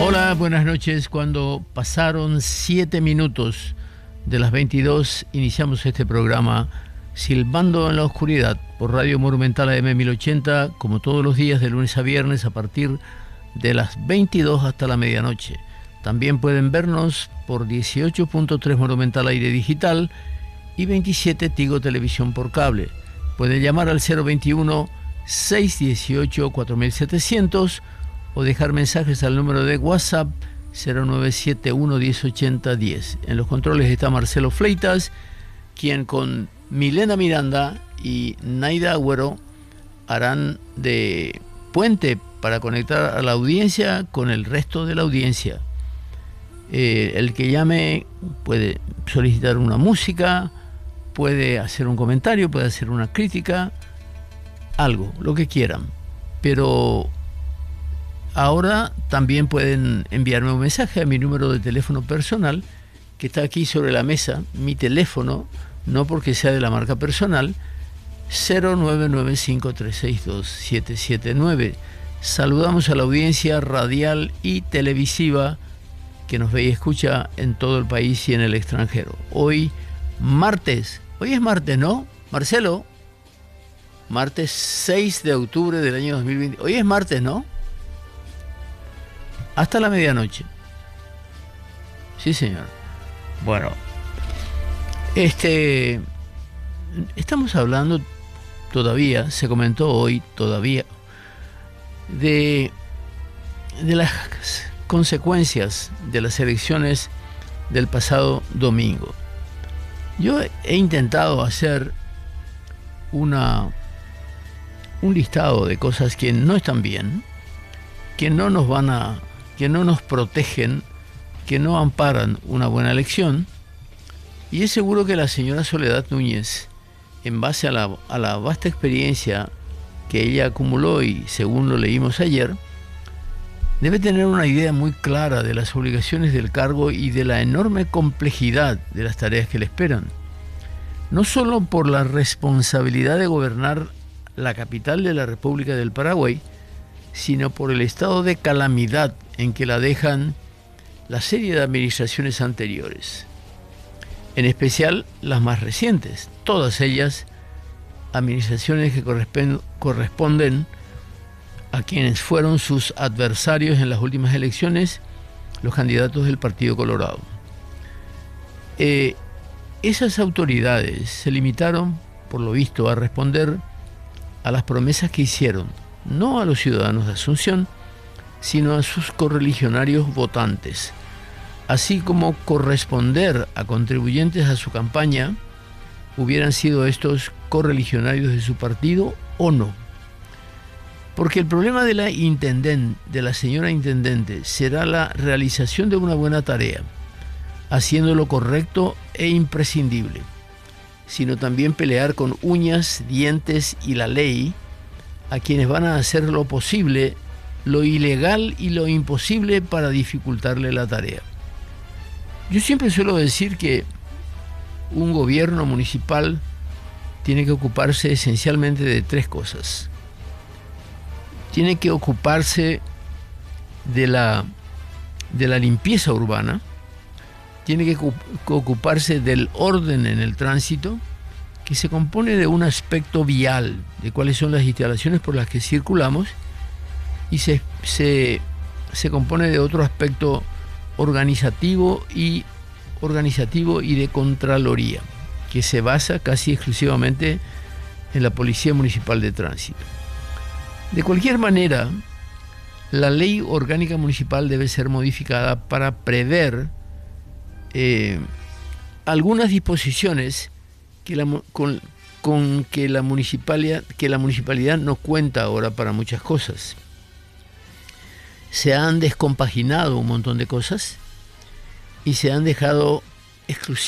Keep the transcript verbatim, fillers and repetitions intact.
Hola, buenas noches. Cuando pasaron siete minutos de las veintidós, iniciamos este programa Silbando en la Oscuridad por Radio Monumental A M mil ochenta, como todos los días de lunes a viernes a partir de las veintidós hasta la medianoche. También pueden vernos por dieciocho punto tres Monumental Aire Digital y veintisiete Tigo Televisión por cable. Pueden llamar al cero veintiuno, seiscientos dieciocho, cuatro mil setecientos o dejar mensajes al número de WhatsApp cero nueve siete uno, diez ochenta, diez. En los controles está Marcelo Fleitas, quien con Milena Miranda y Naida Agüero harán de puente para conectar a la audiencia con el resto de la audiencia. Eh, el que llame puede solicitar una música, puede hacer un comentario, puede hacer una crítica, algo, lo que quieran. Pero ahora también pueden enviarme un mensaje a mi número de teléfono personal, que está aquí sobre la mesa, mi teléfono, no porque sea de la marca personal, cero nueve nueve cinco tres seis dos siete siete nueve. Saludamos a la audiencia radial y televisiva que nos ve y escucha en todo el país y en el extranjero. Hoy, martes, hoy es martes, ¿no? Marcelo, martes seis de octubre del año dos mil veinte. Hoy es martes, ¿no? Hasta la medianoche. Sí, señor. Bueno, este, estamos hablando todavía, se comentó hoy todavía, de, de las consecuencias de las elecciones del pasado domingo. Yo he intentado hacer una, un listado de cosas que no están bien, que no nos van a, que no nos protegen, que no amparan una buena elección, y es seguro que la señora Soledad Núñez, en base a la, a la vasta experiencia que ella acumuló y según lo leímos ayer, debe tener una idea muy clara de las obligaciones del cargo y de la enorme complejidad de las tareas que le esperan. No solo por la responsabilidad de gobernar la capital de la República del Paraguay, sino por el estado de calamidad en que la dejan la serie de administraciones anteriores, en especial las más recientes, todas ellas administraciones que corresponden a quienes fueron sus adversarios en las últimas elecciones, los candidatos del Partido Colorado. Eh, esas autoridades se limitaron, por lo visto, a responder a las promesas que hicieron, no a los ciudadanos de Asunción, sino a sus correligionarios votantes, así como corresponder a contribuyentes a su campaña, hubieran sido estos correligionarios de su partido o no. Porque el problema de la intendente, de la señora intendente, será la realización de una buena tarea, haciendo lo correcto e imprescindible, sino también pelear con uñas, dientes y la ley a quienes van a hacer lo posible, lo ilegal y lo imposible para dificultarle la tarea. Yo siempre suelo decir que un gobierno municipal tiene que ocuparse esencialmente de tres cosas. Tiene que ocuparse de la, de la limpieza urbana, tiene que ocuparse del orden en el tránsito, que se compone de un aspecto vial, de cuáles son las instalaciones por las que circulamos, y se, se, se compone de otro aspecto organizativo y, organizativo y de contraloría, que se basa casi exclusivamente en la Policía Municipal de Tránsito. De cualquier manera, la ley orgánica municipal debe ser modificada para prever eh, algunas disposiciones que la, con, con que la municipalidad, que la municipalidad no cuenta ahora para muchas cosas. Se han descompaginado un montón de cosas y se han dejado exclusivamente